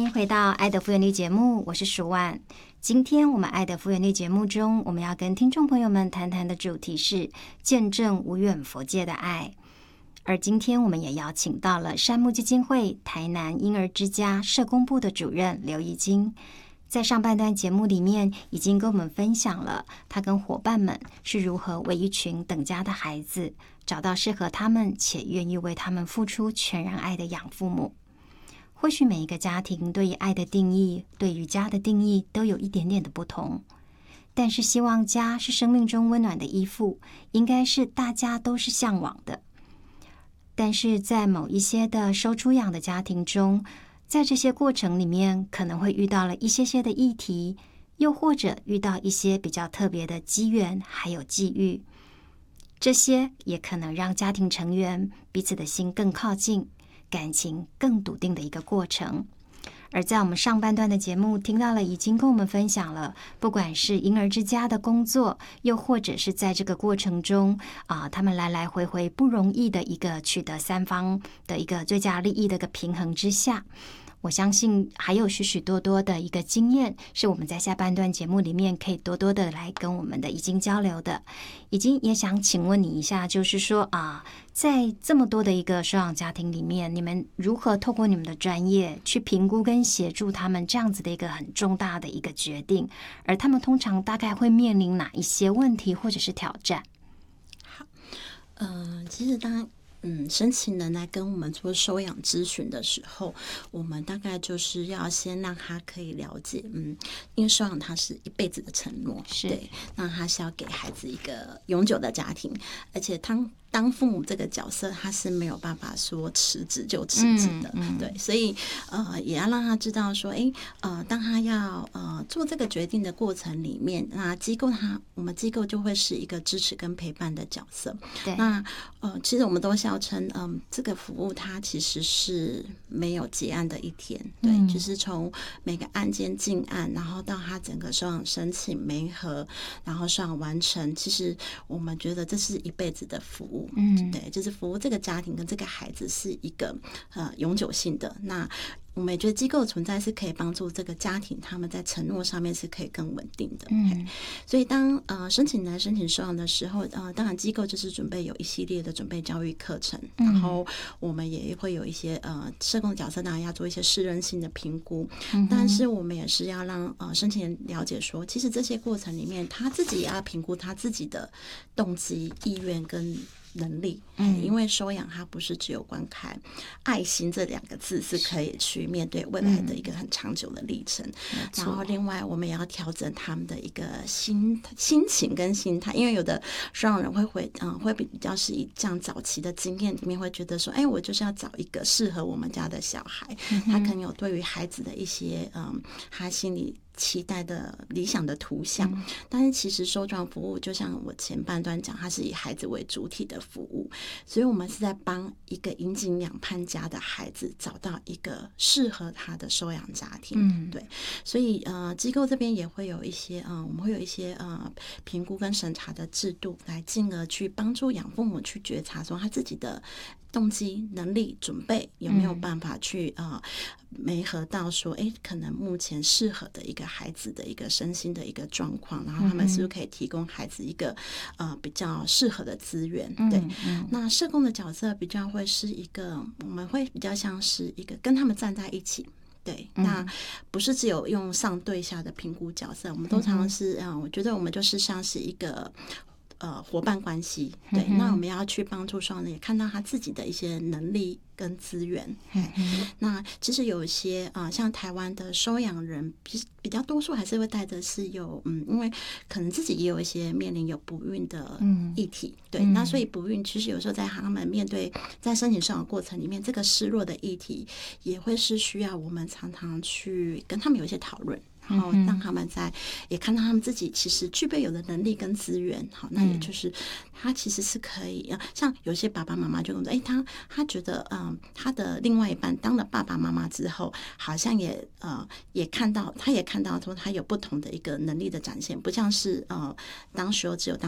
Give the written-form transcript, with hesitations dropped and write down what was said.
迎回到爱的复原力节目，我是舒万。今天我们爱的复原力节目中，我们要跟听众朋友们谈谈的主题是见证无远弗届的爱。而今天我们也邀请到了善牧基金会台南婴儿之家社工部的主任刘怡菁，在上半段节目里面已经跟我们分享了他跟伙伴们是如何为一群等家的孩子找到适合他们且愿意为他们付出全然爱的养父母。或许每一个家庭对于爱的定义，对于家的定义都有一点点的不同，但是希望家是生命中温暖的依附，应该是大家都是向往的。但是在某一些的收出养的家庭中，在这些过程里面可能会遇到了一些的议题，又或者遇到一些比较特别的机缘还有际遇，这些也可能让家庭成员彼此的心更靠近，感情更笃定的一个过程。而在我们上半段的节目听到了已经跟我们分享了，不管是婴儿之家的工作，又或者是在这个过程中他们来来回回不容易的一个取得三方的一个最佳利益的一个平衡之下，我相信还有许许多多的一个经验是我们在下半段节目里面可以多多的来跟我们的已经交流的。已经也想请问你一下，就是说在这么多的一个收养家庭里面，你们如何透过你们的专业去评估跟协助他们这样子的一个很重大的一个决定，而他们通常大概会面临哪一些问题或者是挑战？ 好，其实当申请人来跟我们做收养咨询的时候，我们大概就是要先让他可以了解，因为收养它是一辈子的承诺，对，那他是要给孩子一个永久的家庭，而且当父母这个角色，他是没有办法说辞职就辞职的，对，所以也要让他知道说，当他要做这个决定的过程里面，那我们机构就会是一个支持跟陪伴的角色。 对， 那其实我们都笑称，这个服务它其实是没有结案的一天，对，就是从每个案件进案，然后到他整个收养申请媒合，然后收养完成，其实我们觉得这是一辈子的服务。对，就是服务这个家庭跟这个孩子是一个永久性的。那我们也觉得机构的存在是可以帮助这个家庭，他们在承诺上面是可以更稳定的。所以当申请来申请收养的时候，当然机构就是准备有一系列的准备教育课程，然后我们也会有一些社工角色，当然要做一些适任性的评估，但是我们也是要让申请人了解说，其实这些过程里面他自己也要评估他自己的动机、意愿跟能力，因为收养它不是只有观看爱心这2个字是可以去面对未来的一个很长久的历程，然后另外我们也要调整他们的一个心情跟心态，因为有的收养人会比较是以这样早期的经验里面会觉得说，我就是要找一个适合我们家的小孩，他可能有对于孩子的一些他心里期待的理想的图像，但是其实收养服务就像我前半段讲，它是以孩子为主体的服务，所以我们是在帮一个引颈两盼家的孩子找到一个适合他的收养家庭。对，所以机构这边也会有一些我们会有一些评估跟审查的制度，来进而去帮助养父母去觉察说他自己的动机、能力、准备有没有办法去媒合到说，可能目前适合的一个孩子的一个身心的一个状况，然后他们是不是可以提供孩子一个比较适合的资源？对，那社工的角色比较会是一个，我们会比较像是一个跟他们站在一起。对，那不是只有用上对下的评估角色，我们都常常是我觉得我们就是像是一个伙伴关系，对，那我们要去帮助收养人也看到他自己的一些能力跟资源。那其实有一些像台湾的收养人比较多数还是会带着是有因为可能自己也有一些面临有不孕的议题，对，那所以不孕其实有时候在他们面对在申请收养过程里面，这个失落的议题也会是需要我们常常去跟他们有一些讨论，然后让他们也看到他们自己其实具备有的能力跟资源。好，那也就是他其实是可以像有些爸爸妈妈就跟我说，他觉得他的另外一半当了爸爸妈妈之后，好像也看到说他有不同的一个能力的展现，不像是当时候只有当